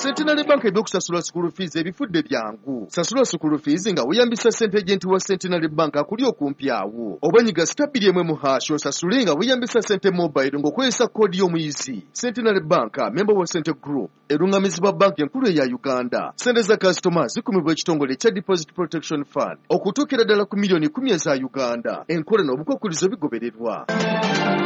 Centenary Bank ebyokusasula school fees ebifudde byangu. Sasula school fees nga weeyambisa ssente agent wa Centenary Bank akuli okumpi awo. Obanyiga *1 osasule nga weeyambisa ssente mobile ng'okozesa koodi y'omuyizi. Centenary Bank, member wa Center Group, erungamizibwa bank enkulu eya Uganda. Ssente za customer zikumibwa ekitongole kya Deposit Protection Fund okutuukira ddala ku million 10 eza Uganda. Enkola n'obukwakkulizo bigobererwa.